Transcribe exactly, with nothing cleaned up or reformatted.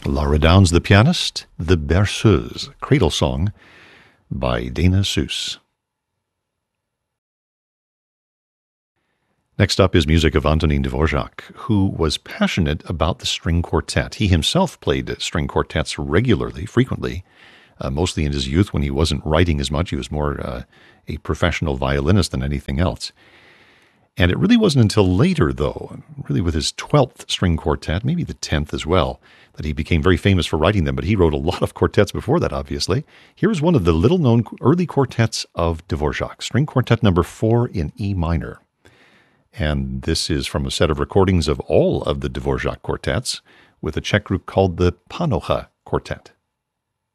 Laura Downs, the pianist, The Berceuse, Cradle Song by Dana Seuss. Next up is music of Antonin Dvorak, who was passionate about the string quartet. He himself played string quartets regularly, frequently, uh, mostly in his youth when he wasn't writing as much. He was more uh, a professional violinist than anything else. And it really wasn't until later, though, really with his twelfth string quartet, maybe the tenth as well, that he became very famous for writing them. But he wrote a lot of quartets before that, obviously. Here's one of the little-known early quartets of Dvorak, String Quartet number four in E minor. And this is from a set of recordings of all of the Dvorak quartets with a Czech group called the Panocha Quartet.